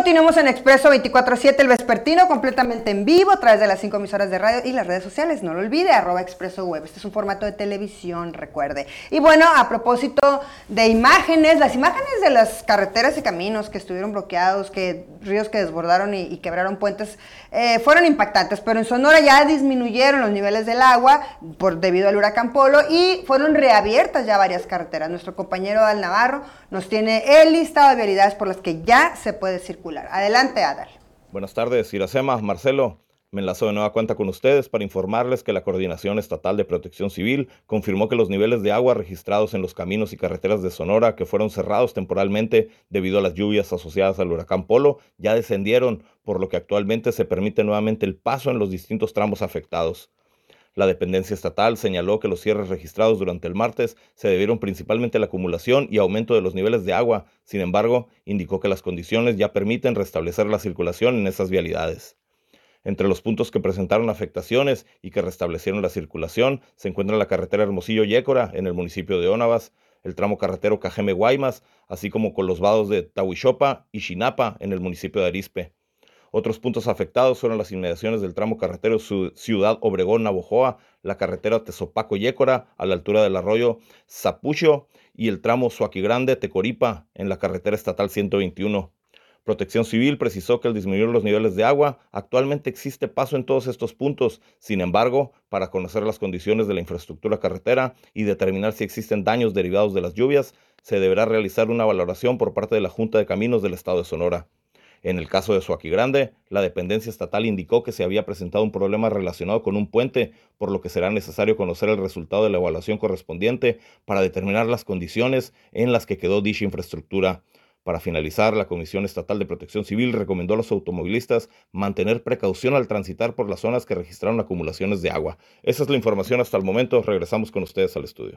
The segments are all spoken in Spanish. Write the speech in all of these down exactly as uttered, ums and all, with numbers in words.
continuamos en Expreso veinticuatro siete, el vespertino, completamente en vivo, a través de las cinco emisoras de radio y las redes sociales. No lo olvide, arroba Expreso Web. Este es un formato de televisión, recuerde. Y bueno, a propósito de imágenes, las imágenes de las carreteras y caminos que estuvieron bloqueados, que ríos que desbordaron y, y quebraron puentes, eh, fueron impactantes, pero en Sonora ya disminuyeron los niveles del agua por debido al huracán Polo y fueron reabiertas ya varias carreteras. Nuestro compañero Adal Navarro nos tiene el listado de vialidades por las que ya se puede circular. Adelante, Adal. Buenas tardes, Iracema, Marcelo. Me enlazo de nueva cuenta con ustedes para informarles que la Coordinación Estatal de Protección Civil confirmó que los niveles de agua registrados en los caminos y carreteras de Sonora que fueron cerrados temporalmente debido a las lluvias asociadas al huracán Polo ya descendieron, por lo que actualmente se permite nuevamente el paso en los distintos tramos afectados. La dependencia estatal señaló que los cierres registrados durante el martes se debieron principalmente a la acumulación y aumento de los niveles de agua. Sin embargo, indicó que las condiciones ya permiten restablecer la circulación en esas vialidades. Entre los puntos que presentaron afectaciones y que restablecieron la circulación se encuentra la carretera Hermosillo-Yécora en el municipio de Ónavas, el tramo carretero Cajeme-Guaymas, así como con los vados de Tahuixopa y Xinapa en el municipio de Arizpe. Otros puntos afectados fueron las inmediaciones del tramo carretero Ciudad Obregón-Navojoa, la carretera Tezopaco-Yécora a la altura del arroyo Zapucho y el tramo Suaquigrande-Tecoripa en la carretera estatal ciento veintiuno. Protección Civil precisó que al disminuir los niveles de agua, actualmente existe paso en todos estos puntos. Sin embargo, para conocer las condiciones de la infraestructura carretera y determinar si existen daños derivados de las lluvias, se deberá realizar una valoración por parte de la Junta de Caminos del Estado de Sonora. En el caso de Suaquigrande, la dependencia estatal indicó que se había presentado un problema relacionado con un puente, por lo que será necesario conocer el resultado de la evaluación correspondiente para determinar las condiciones en las que quedó dicha infraestructura. Para finalizar, la Comisión Estatal de Protección Civil recomendó a los automovilistas mantener precaución al transitar por las zonas que registraron acumulaciones de agua. Esa es la información hasta el momento. Regresamos con ustedes al estudio.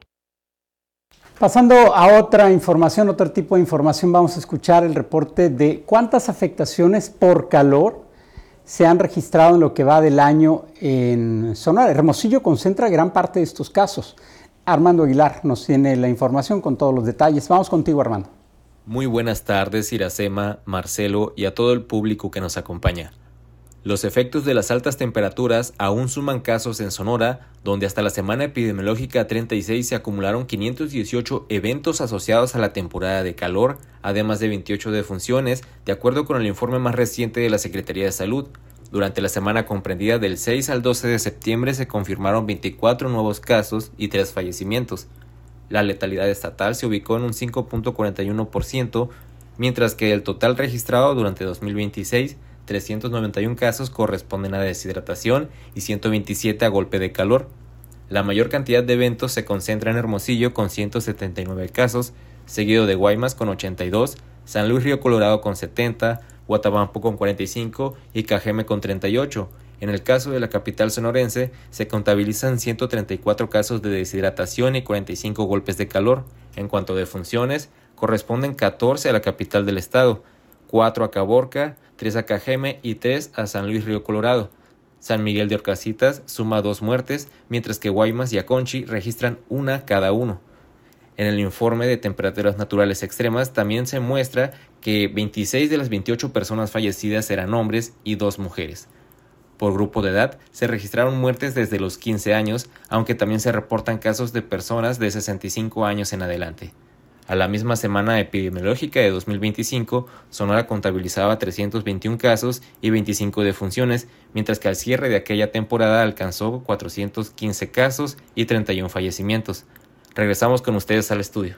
Pasando a otra información, otro tipo de información, vamos a escuchar el reporte de cuántas afectaciones por calor se han registrado en lo que va del año en Sonora. Hermosillo concentra gran parte de estos casos. Armando Aguilar nos tiene la información con todos los detalles. Vamos contigo, Armando. Muy buenas tardes, Iracema, Marcelo y a todo el público que nos acompaña. Los efectos de las altas temperaturas aún suman casos en Sonora, donde hasta la semana epidemiológica treinta y seis se acumularon quinientos dieciocho eventos asociados a la temporada de calor, además de veintiocho defunciones, de acuerdo con el informe más reciente de la Secretaría de Salud. Durante la semana comprendida del seis al doce de septiembre se confirmaron veinticuatro nuevos casos y tres fallecimientos. La letalidad estatal se ubicó en un cinco punto cuarenta y uno por ciento, mientras que el total registrado durante dos mil veintiséis, trescientos noventa y uno casos corresponden a deshidratación y ciento veintisiete a golpe de calor. La mayor cantidad de eventos se concentra en Hermosillo con ciento setenta y nueve casos, seguido de Guaymas con ochenta y dos, San Luis Río Colorado con setenta, Guatabampo con cuarenta y cinco y Cajeme con treinta y ocho. En el caso de la capital sonorense, se contabilizan ciento treinta y cuatro casos de deshidratación y cuarenta y cinco golpes de calor. En cuanto a defunciones, corresponden catorce a la capital del estado, cuatro a Caborca, tres a Cajeme y tres a San Luis Río Colorado. San Miguel de Orcasitas suma dos muertes, mientras que Guaymas y Aconchi registran una cada uno. En el informe de temperaturas naturales extremas también se muestra que veintiséis de las veintiocho personas fallecidas eran hombres y dos mujeres. Por grupo de edad se registraron muertes desde los quince años, aunque también se reportan casos de personas de sesenta y cinco años en adelante. A la misma semana epidemiológica de dos mil veinticinco, Sonora contabilizaba trescientos veintiún casos y veinticinco defunciones, mientras que al cierre de aquella temporada alcanzó cuatrocientos quince casos y treinta y uno fallecimientos. Regresamos con ustedes al estudio.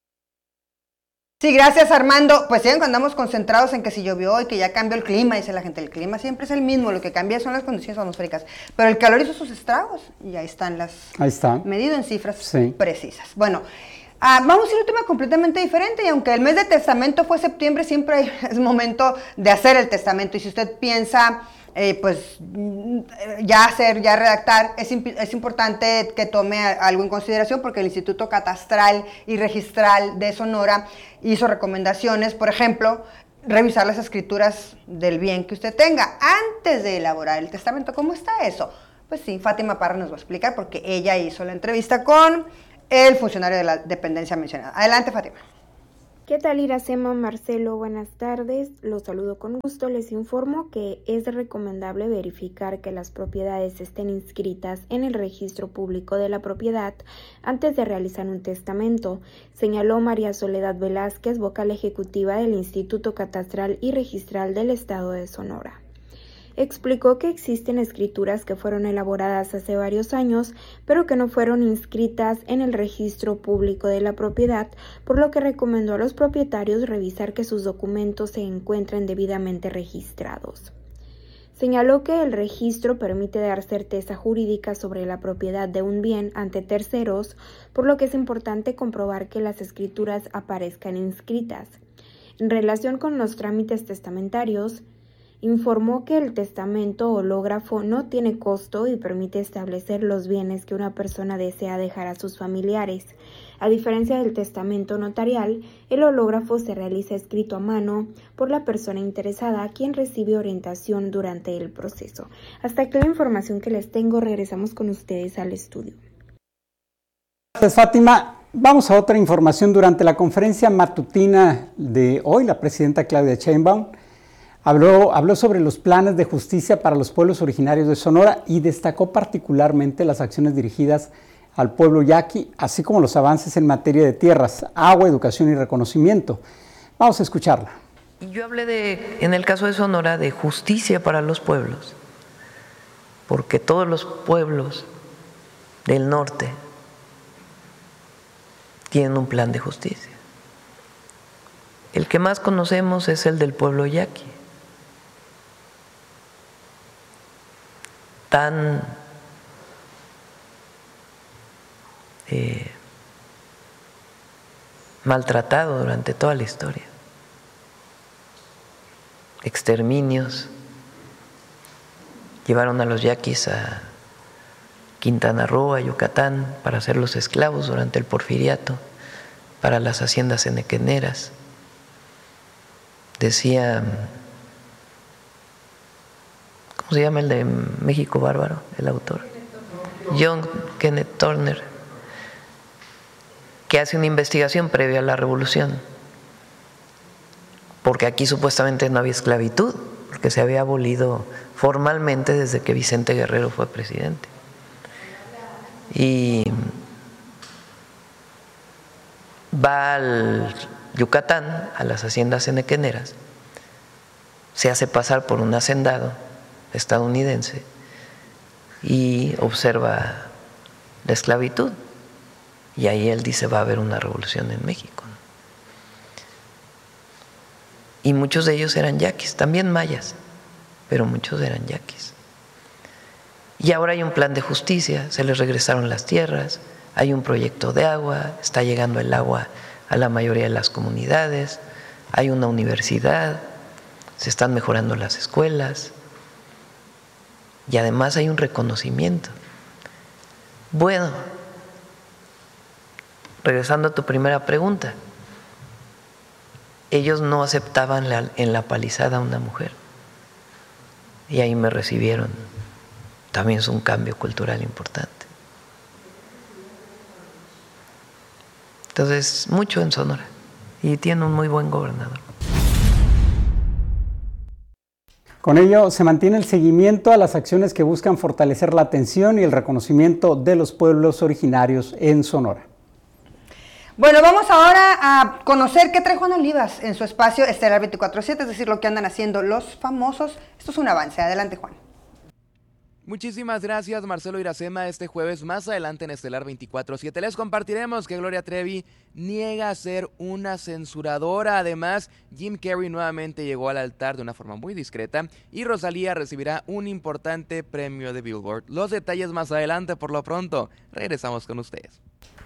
Sí, gracias, Armando. Pues sigan cuando andamos concentrados en que si llovió y que ya cambió el clima, dice la gente, el clima siempre es el mismo, lo que cambia son las condiciones atmosféricas, pero el calor hizo sus estragos y ahí están las... Ahí está. Medido en cifras sí. precisas. Bueno, ah, vamos a ir a un tema completamente diferente y aunque el mes de testamento fue septiembre, siempre hay, es momento de hacer el testamento y si usted piensa... Eh, pues ya hacer, ya redactar, es, es importante que tome algo en consideración porque el Instituto Catastral y Registral de Sonora hizo recomendaciones, por ejemplo, revisar las escrituras del bien que usted tenga antes de elaborar el testamento. ¿Cómo está eso? Pues sí, Fátima Parra nos va a explicar porque ella hizo la entrevista con el funcionario de la dependencia mencionada. Adelante, Fátima. ¿Qué tal, Iracema, Marcelo? Buenas tardes. Los saludo con gusto. Les informo que es recomendable verificar que las propiedades estén inscritas en el registro público de la propiedad antes de realizar un testamento, señaló María Soledad Velázquez, vocal ejecutiva del Instituto Catastral y Registral del Estado de Sonora. Explicó que existen escrituras que fueron elaboradas hace varios años, pero que no fueron inscritas en el registro público de la propiedad, por lo que recomendó a los propietarios revisar que sus documentos se encuentren debidamente registrados. Señaló que el registro permite dar certeza jurídica sobre la propiedad de un bien ante terceros, por lo que es importante comprobar que las escrituras aparezcan inscritas. En relación con los trámites testamentarios, informó que el testamento hológrafo no tiene costo y permite establecer los bienes que una persona desea dejar a sus familiares. A diferencia del testamento notarial, el hológrafo se realiza escrito a mano por la persona interesada, quien recibe orientación durante el proceso. Hasta aquí la información que les tengo. Regresamos con ustedes al estudio. Gracias, Fátima. Vamos a otra información. Durante la conferencia matutina de hoy, la presidenta Claudia Sheinbaum Habló, habló sobre los planes de justicia para los pueblos originarios de Sonora y destacó particularmente las acciones dirigidas al pueblo yaqui, así como los avances en materia de tierras, agua, educación y reconocimiento. Vamos a escucharla. Yo hablé de, en el caso de Sonora, de justicia para los pueblos, porque todos los pueblos del norte tienen un plan de justicia. El que más conocemos es el del pueblo yaqui, tan eh, maltratado durante toda la historia. Exterminios, llevaron a los yaquis a Quintana Roo, a Yucatán, para hacerlos esclavos durante el porfiriato, para las haciendas enequeneras. Decía, ¿cómo se llama el de México Bárbaro, el autor? John Kenneth Turner, que hace una investigación previa a la revolución, porque aquí supuestamente no había esclavitud, porque se había abolido formalmente desde que Vicente Guerrero fue presidente. Y va al Yucatán, a las haciendas enequeneras, se hace pasar por un hacendado estadounidense y observa la esclavitud, y ahí él dice: va a haber una revolución en México. Y muchos de ellos eran yaquis, también mayas, pero muchos eran yaquis. Y ahora hay un plan de justicia, se les regresaron las tierras, hay un proyecto de agua, está llegando el agua a la mayoría de las comunidades, hay una universidad, se están mejorando las escuelas y además hay un reconocimiento. Bueno, regresando a tu primera pregunta, ellos no aceptaban la, en la palizada a una mujer y ahí me recibieron. También es un cambio cultural importante. Entonces, mucho en Sonora y tiene un muy buen gobernador. Con ello se mantiene el seguimiento a las acciones que buscan fortalecer la atención y el reconocimiento de los pueblos originarios en Sonora. Bueno, vamos ahora a conocer qué trae Juan Olivas en su espacio Estelar veinticuatro siete, es decir, lo que andan haciendo los famosos. Esto es un avance. Adelante, Juan. Muchísimas gracias, Marcelo Iracema. Este jueves, más adelante en Estelar veinticuatro siete, les compartiremos que Gloria Trevi niega ser una censuradora. Además, Jim Carrey nuevamente llegó al altar de una forma muy discreta y Rosalía recibirá un importante premio de Billboard. Los detalles más adelante. Por lo pronto, regresamos con ustedes.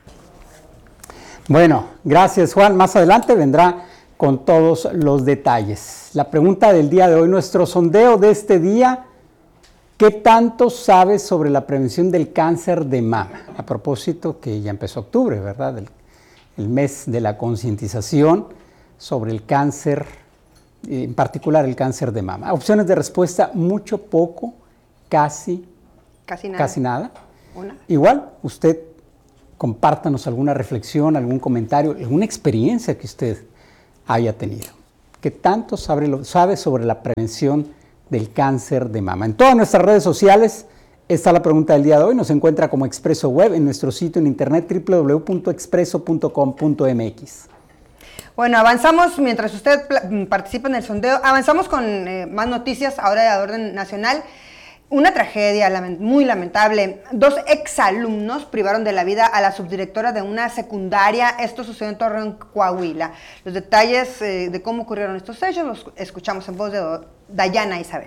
Bueno, gracias, Juan. Más adelante vendrá con todos los detalles. La pregunta del día de hoy, nuestro sondeo de este día: ¿qué tanto sabes sobre la prevención del cáncer de mama? A propósito que ya empezó octubre, ¿verdad? El, el mes de la concientización sobre el cáncer, en particular el cáncer de mama. Opciones de respuesta: mucho, poco, casi, casi nada. Casi nada. Una. Igual, usted compártanos alguna reflexión, algún comentario, alguna experiencia que usted haya tenido. ¿Qué tanto sabe, sabe sobre la prevención del cáncer de mama? En todas nuestras redes sociales está la pregunta del día de hoy. Nos encuentra como Expreso Web en nuestro sitio en internet doble u doble u doble u punto expreso punto com punto m x. Bueno, avanzamos, mientras usted participa en el sondeo, avanzamos con eh, más noticias ahora de orden nacional. Una tragedia lament- muy lamentable. Dos exalumnos privaron de la vida a la subdirectora de una secundaria. Esto sucedió en Torreón, Coahuila. Los detalles eh, de cómo ocurrieron estos hechos los escuchamos en voz de Dayana Isabel.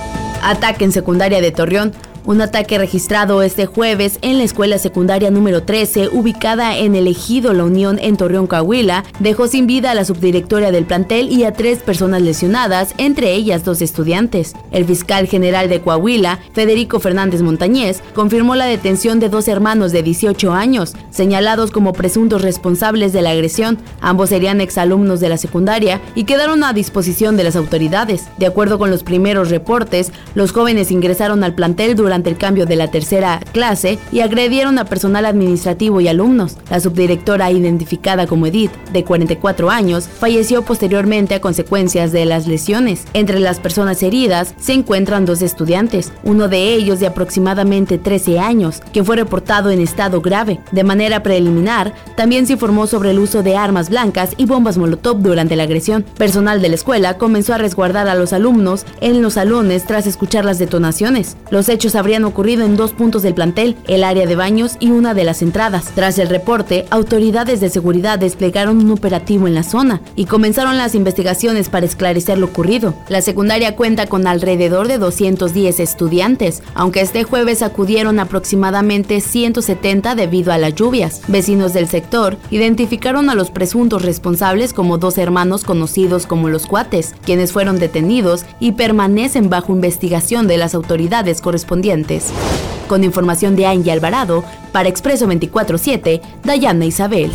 Ataque en secundaria de Torreón. Un ataque registrado este jueves en la escuela secundaria número trece, ubicada en el ejido La Unión en Torreón, Coahuila, dejó sin vida a la subdirectora del plantel y a tres personas lesionadas, entre ellas dos estudiantes. El fiscal general de Coahuila, Federico Fernández Montañez, confirmó la detención de dos hermanos de dieciocho años, señalados como presuntos responsables de la agresión. Ambos serían exalumnos de la secundaria y quedaron a disposición de las autoridades. De acuerdo con los primeros reportes, los jóvenes ingresaron al plantel durante el cambio de la tercera clase y agredieron a personal administrativo y alumnos. La subdirectora, identificada como Edith, de cuarenta y cuatro años, falleció posteriormente a consecuencias de las lesiones. Entre las personas heridas se encuentran dos estudiantes, uno de ellos de aproximadamente trece años, quien fue reportado en estado grave. De manera preliminar, también se informó sobre el uso de armas blancas y bombas molotov durante la agresión. Personal de la escuela comenzó a resguardar a los alumnos en los salones tras escuchar las detonaciones. Los hechos habrían ocurrido en dos puntos del plantel, el área de baños y una de las entradas. Tras el reporte, autoridades de seguridad desplegaron un operativo en la zona y comenzaron las investigaciones para esclarecer lo ocurrido. La secundaria cuenta con alrededor de doscientos diez estudiantes, aunque este jueves acudieron aproximadamente ciento setenta debido a las lluvias. Vecinos del sector identificaron a los presuntos responsables como dos hermanos conocidos como los Cuates, quienes fueron detenidos y permanecen bajo investigación de las autoridades correspondientes. Con información de Angie Alvarado, para Expreso veinticuatro siete, Dayana Isabel.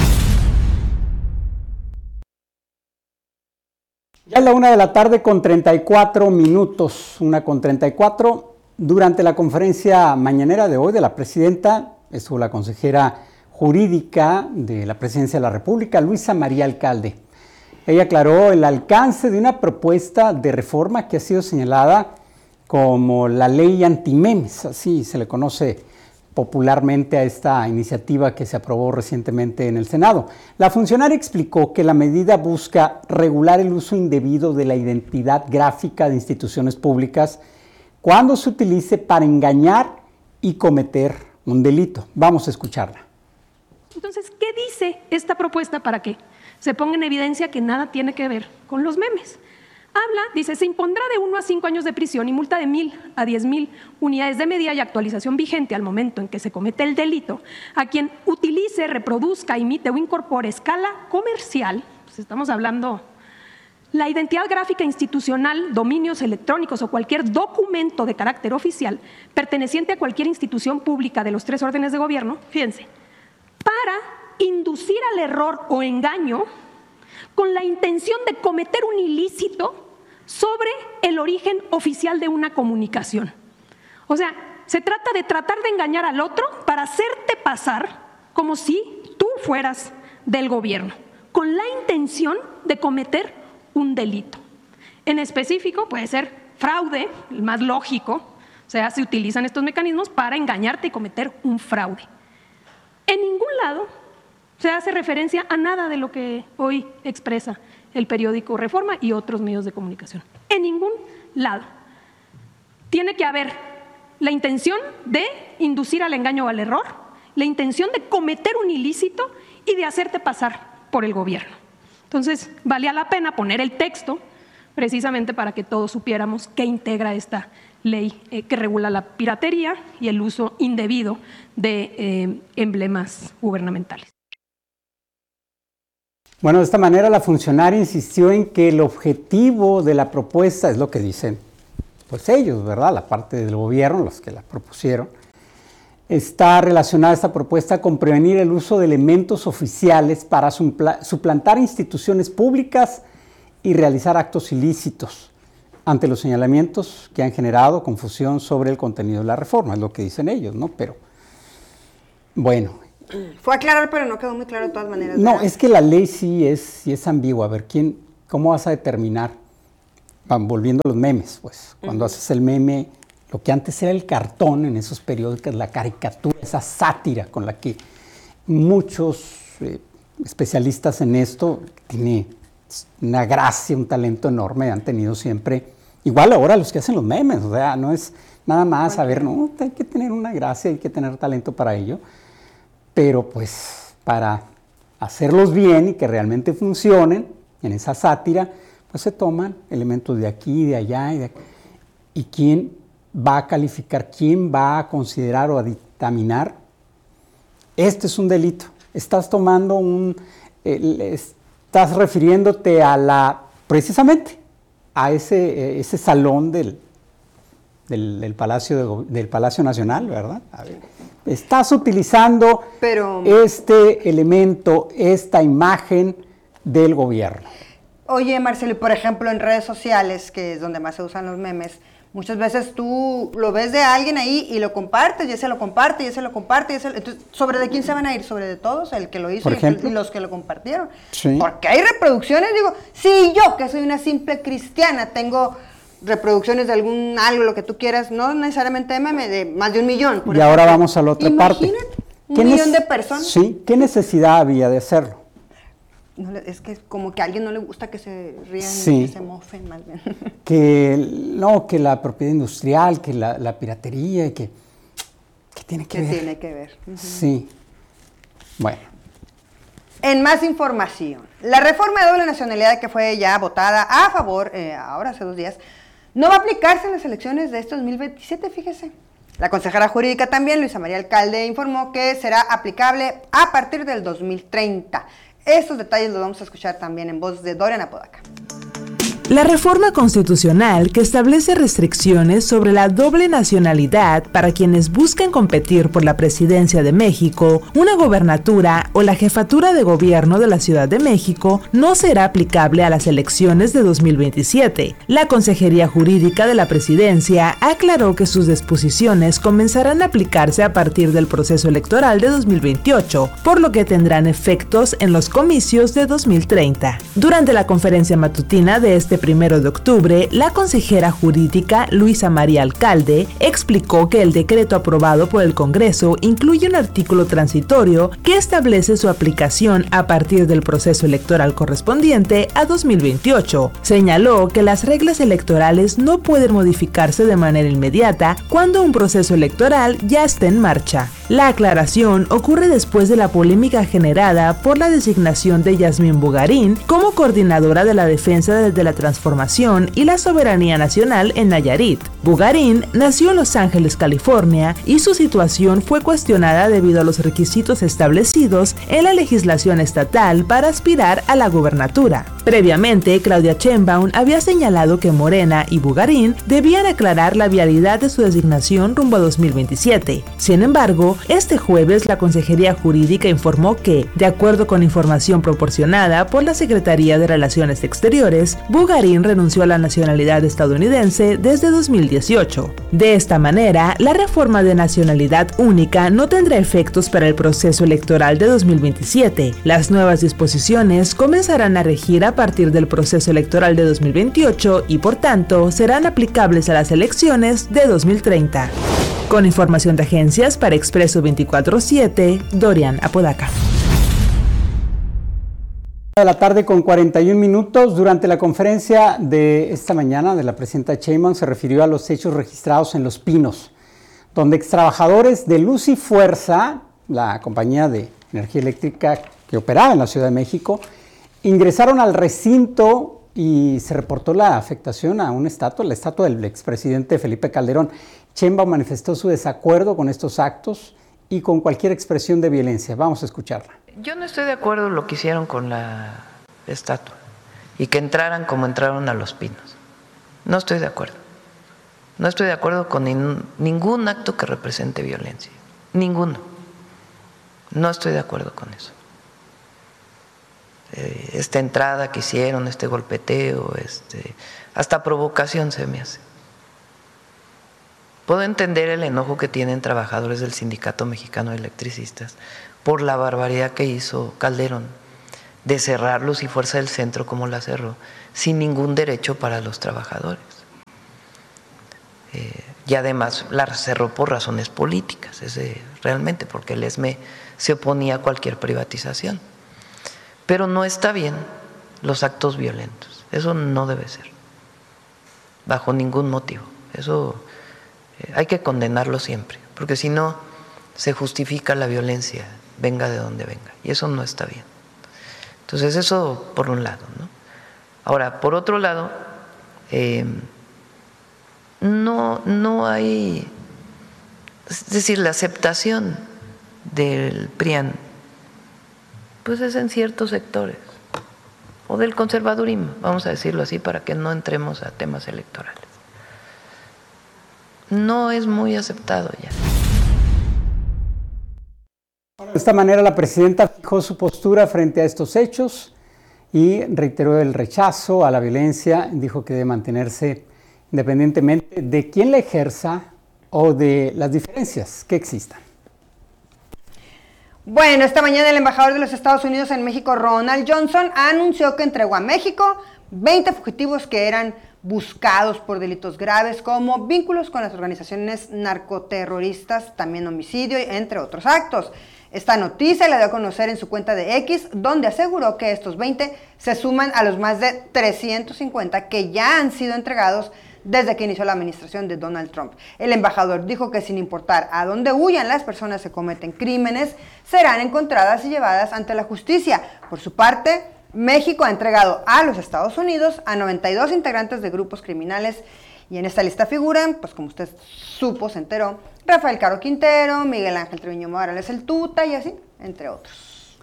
Ya es la una de la tarde con treinta y cuatro minutos, una con treinta y cuatro. Durante la conferencia mañanera de hoy de la presidenta, estuvo la consejera jurídica de la Presidencia de la República, Luisa María Alcalde. Ella aclaró el alcance de una propuesta de reforma que ha sido señalada como la ley antimemes, así se le conoce popularmente a esta iniciativa que se aprobó recientemente en el Senado. La funcionaria explicó que la medida busca regular el uso indebido de la identidad gráfica de instituciones públicas cuando se utilice para engañar y cometer un delito. Vamos a escucharla. Entonces, ¿qué dice esta propuesta para que se ponga en evidencia que nada tiene que ver con los memes? Habla, dice, se impondrá de uno a cinco años de prisión y multa de mil a diez mil unidades de medida y actualización vigente al momento en que se comete el delito a quien utilice, reproduzca, imite o incorpore a escala comercial, pues estamos hablando, la identidad gráfica institucional, dominios electrónicos o cualquier documento de carácter oficial perteneciente a cualquier institución pública de los tres órdenes de gobierno, fíjense, para inducir al error o engaño con la intención de cometer un ilícito sobre el origen oficial de una comunicación. O sea, se trata de tratar de engañar al otro para hacerte pasar como si tú fueras del gobierno, con la intención de cometer un delito. En específico puede ser fraude, el más lógico, o sea, se utilizan estos mecanismos para engañarte y cometer un fraude. En ningún lado se hace referencia a nada de lo que hoy expresa el periódico Reforma y otros medios de comunicación. En ningún lado. Tiene que haber la intención de inducir al engaño o al error, la intención de cometer un ilícito y de hacerte pasar por el gobierno. Entonces, valía la pena poner el texto precisamente para que todos supiéramos qué integra esta ley eh, que regula la piratería y el uso indebido de eh, emblemas gubernamentales. Bueno, de esta manera la funcionaria insistió en que el objetivo de la propuesta, es lo que dicen pues ellos, ¿verdad? La parte del gobierno, los que la propusieron, está relacionada esta propuesta con prevenir el uso de elementos oficiales para suplantar instituciones públicas y realizar actos ilícitos ante los señalamientos que han generado confusión sobre el contenido de la reforma, es lo que dicen ellos, ¿no? Pero, bueno, Fue a aclarar, pero no quedó muy claro de todas maneras. No, ¿verdad? es que la ley sí es, sí es ambigua. A ver, ¿quién, ¿cómo vas a determinar? Van volviendo a los memes, pues. Cuando uh-huh. haces el meme, lo que antes era el cartón en esos periódicos, la caricatura, esa sátira con la que muchos eh, especialistas en esto, tiene una gracia, un talento enorme, han tenido siempre. Igual ahora los que hacen los memes, o sea, no es nada más saber, no, hay que tener una gracia, hay que tener talento para ello, pero pues para hacerlos bien y que realmente funcionen en esa sátira, pues se toman elementos de aquí, de allá, y, de, y quién va a calificar, quién va a considerar o a dictaminar, este es un delito, estás tomando un, eh, estás refiriéndote a la, precisamente, a ese, ese salón del, del, del, Palacio de, del Palacio Nacional, ¿verdad? A ver, estás utilizando Pero, este elemento, esta imagen del gobierno. Oye, Marcelo, por ejemplo, en redes sociales, que es donde más se usan los memes, muchas veces tú lo ves de alguien ahí y lo compartes, y ese lo comparte, y ese lo comparte, y ese... Entonces, ¿sobre de quién se van a ir? ¿Sobre de todos? ¿El que lo hizo y, el, y los que lo compartieron? Sí. Porque hay reproducciones, digo, si yo, que soy una simple cristiana, tengo reproducciones de algún algo, lo que tú quieras, no necesariamente de meme, de más de un millón. Por y ejemplo. Ahora vamos a la otra Imagínate, parte. un millón de personas. Sí, ¿qué necesidad había de hacerlo? No, es que como que a alguien no le gusta que se rían sí. y que se mofen más bien. Que no, que la propiedad industrial, que la, la piratería, y que, que tiene que que ver. tiene que ver. Uh-huh. Sí. Bueno. En más información, la reforma de doble nacionalidad que fue ya votada a favor, eh, ahora hace dos días, no va a aplicarse en las elecciones de este dos mil veintisiete, fíjese. La consejera jurídica también, Luisa María Alcalde, informó que será aplicable a partir del dos mil treinta. Estos detalles los vamos a escuchar también en voz de Dorian Apodaca. La reforma constitucional que establece restricciones sobre la doble nacionalidad para quienes buscan competir por la presidencia de México, una gobernatura o la jefatura de gobierno de la Ciudad de México no será aplicable a las elecciones de dos mil veintisiete. La Consejería Jurídica de la Presidencia aclaró que sus disposiciones comenzarán a aplicarse a partir del proceso electoral de dos mil veintiocho, por lo que tendrán efectos en los comicios de dos mil treinta. Durante la conferencia matutina de este primero de octubre, la consejera jurídica Luisa María Alcalde explicó que el decreto aprobado por el Congreso incluye un artículo transitorio que establece su aplicación a partir del proceso electoral correspondiente a dos mil veintiocho. Señaló que las reglas electorales no pueden modificarse de manera inmediata cuando un proceso electoral ya esté en marcha. La aclaración ocurre después de la polémica generada por la designación de Yasmín Bugarín como coordinadora de la defensa desde la transformación y la soberanía nacional en Nayarit. Bugarín nació en Los Ángeles, California, y su situación fue cuestionada debido a los requisitos establecidos en la legislación estatal para aspirar a la gubernatura. Previamente, Claudia Sheinbaum había señalado que Morena y Bugarín debían aclarar la vialidad de su designación rumbo a dos mil veintisiete. Sin embargo, este jueves la Consejería Jurídica informó que, de acuerdo con información proporcionada por la Secretaría de Relaciones Exteriores, Bugarín renunció a la nacionalidad estadounidense desde dos mil dieciocho. De esta manera, la reforma de nacionalidad única no tendrá efectos para el proceso electoral de dos mil veintisiete. Las nuevas disposiciones comenzarán a regir a partir del proceso electoral de dos mil veintiocho y, por tanto, serán aplicables a las elecciones de dos mil treinta. Con información de agencias para Expreso veinticuatro siete, Dorian Apodaca. De la tarde con cuarenta y un minutos, durante la conferencia de esta mañana de la presidenta Sheinbaum se refirió a los hechos registrados en Los Pinos, donde extrabajadores de Luz y Fuerza, la compañía de energía eléctrica que operaba en la Ciudad de México, ingresaron al recinto y se reportó la afectación a una estatua, la estatua del expresidente Felipe Calderón. Sheinbaum manifestó su desacuerdo con estos actos y con cualquier expresión de violencia. Vamos a escucharla. Yo no estoy de acuerdo en lo que hicieron con la estatua y que entraran como entraron a Los Pinos. No estoy de acuerdo. No estoy de acuerdo con nin, ningún acto que represente violencia. Ninguno. No estoy de acuerdo con eso. Eh, esta entrada que hicieron, este golpeteo, este, hasta provocación se me hace. Puedo entender el enojo que tienen trabajadores del Sindicato Mexicano de Electricistas por la barbaridad que hizo Calderón de cerrarlos y Fuerza del Centro como la cerró, sin ningún derecho para los trabajadores. Eh, y además la cerró por razones políticas, ese, realmente, porque el ESME se oponía a cualquier privatización. Pero no está bien los actos violentos, eso no debe ser, bajo ningún motivo. Eso eh, hay que condenarlo siempre, porque si no se justifica la violencia, venga de donde venga, y eso no está bien. Entonces eso por un lado, ¿no? Ahora, por otro lado, eh, no, no hay, es decir, la aceptación del PRIAN, pues es en ciertos sectores, o del conservadurismo, vamos a decirlo así, para que no entremos a temas electorales. No es muy aceptado ya. De esta manera, la presidenta fijó su postura frente a estos hechos y reiteró el rechazo a la violencia. Dijo que debe mantenerse independientemente de quién la ejerza o de las diferencias que existan. Bueno, esta mañana el embajador de los Estados Unidos en México, Ronald Johnson, anunció que entregó a México veinte fugitivos que eran buscados por delitos graves como vínculos con las organizaciones narcoterroristas, también homicidio, entre otros actos. Esta noticia la dio a conocer en su cuenta de X, donde aseguró que estos veinte se suman a los más de trescientos cincuenta que ya han sido entregados desde que inició la administración de Donald Trump. El embajador dijo que sin importar a dónde huyan las personas que cometen crímenes, serán encontradas y llevadas ante la justicia. Por su parte, México ha entregado a los Estados Unidos a noventa y dos integrantes de grupos criminales, y en esta lista figuran, pues como usted supo, se enteró, Rafael Caro Quintero, Miguel Ángel Treviño Morales el Tuta y así, entre otros.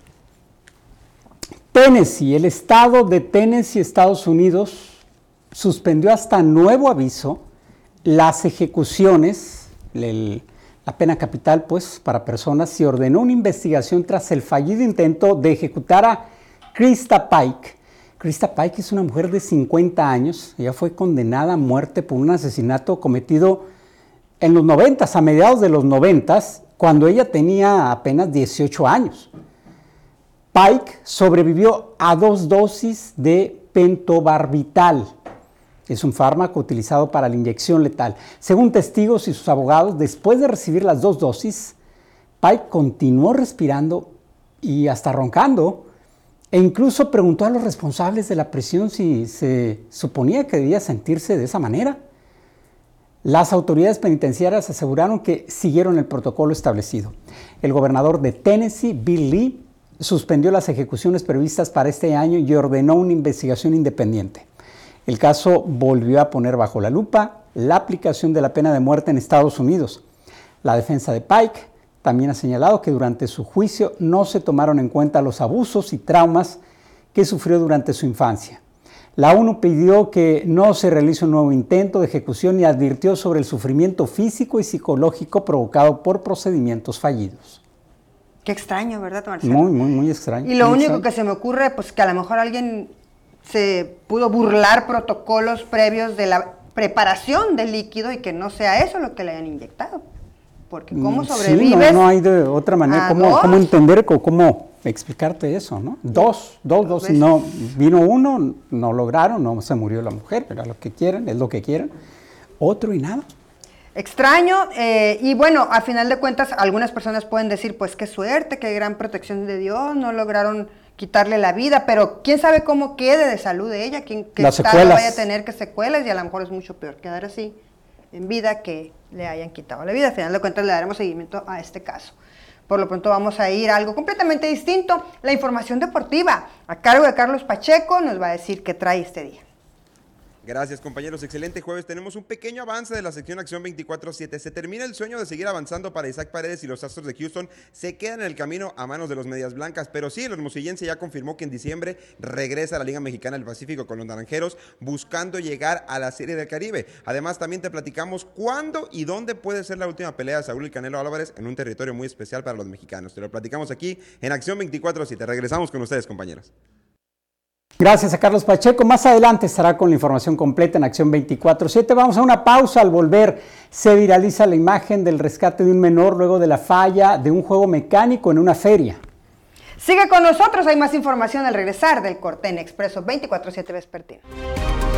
Tennessee, el estado de Tennessee, Estados Unidos, suspendió hasta nuevo aviso las ejecuciones, el, la pena capital, pues, para personas, y ordenó una investigación tras el fallido intento de ejecutar a Krista Pike. Krista Pike es una mujer de cincuenta años, ella fue condenada a muerte por un asesinato cometido en los noventas, a mediados de los noventas, cuando ella tenía apenas dieciocho años. Pike sobrevivió a dos dosis de pentobarbital. Es un fármaco utilizado para la inyección letal. Según testigos y sus abogados, después de recibir las dos dosis, Pike continuó respirando y hasta roncando, e incluso preguntó a los responsables de la prisión si se suponía que debía sentirse de esa manera. Las autoridades penitenciarias aseguraron que siguieron el protocolo establecido. El gobernador de Tennessee, Bill Lee, suspendió las ejecuciones previstas para este año y ordenó una investigación independiente. El caso volvió a poner bajo la lupa la aplicación de la pena de muerte en Estados Unidos. La defensa de Pike también ha señalado que durante su juicio no se tomaron en cuenta los abusos y traumas que sufrió durante su infancia. La ONU pidió que no se realice un nuevo intento de ejecución y advirtió sobre el sufrimiento físico y psicológico provocado por procedimientos fallidos. Qué extraño, ¿verdad, Marcelo? Muy, muy, muy extraño. Y lo muy único extraño. que se me ocurre, pues que a lo mejor alguien se pudo burlar protocolos previos de la preparación del líquido y que no sea eso lo que le hayan inyectado. Porque cómo sobrevives. Sí, no, no hay de otra manera cómo, cómo entender o cómo explicarte eso, ¿no? Dos, dos, dos, dos no, vino uno, no lograron, no se murió la mujer, pero lo que quieren, es lo que quieren. Otro y nada. Extraño, eh, y bueno, a final de cuentas, algunas personas pueden decir, pues qué suerte, qué gran protección de Dios, no lograron quitarle la vida, pero quién sabe cómo quede de salud de ella, quién qué estado vaya a tener, que secuelas, y a lo mejor es mucho peor quedar así en vida que le hayan quitado la vida. Al final de cuentas le daremos seguimiento a este caso. Por lo pronto vamos a ir a algo completamente distinto, la información deportiva, a cargo de Carlos Pacheco, nos va a decir qué trae este día. Gracias, compañeros. Excelente jueves. Tenemos un pequeño avance de la sección Acción veinticuatro siete. Se termina el sueño de seguir avanzando para Isaac Paredes y los Astros de Houston. Se quedan en el camino a manos de los Medias Blancas. Pero sí, el hermosillense ya confirmó que en diciembre regresa a la Liga Mexicana del Pacífico con los Naranjeros, buscando llegar a la Serie del Caribe. Además, también te platicamos cuándo y dónde puede ser la última pelea de Saúl El Canelo Álvarez en un territorio muy especial para los mexicanos. Te lo platicamos aquí en Acción veinticuatro siete. Regresamos con ustedes, compañeros. Gracias a Carlos Pacheco. Más adelante estará con la información completa en Acción veinticuatro siete. Vamos a una pausa. Al volver se viraliza la imagen del rescate de un menor luego de la falla de un juego mecánico en una feria. Sigue con nosotros, hay más información al regresar del corte en Expreso veinticuatro siete Vespertino.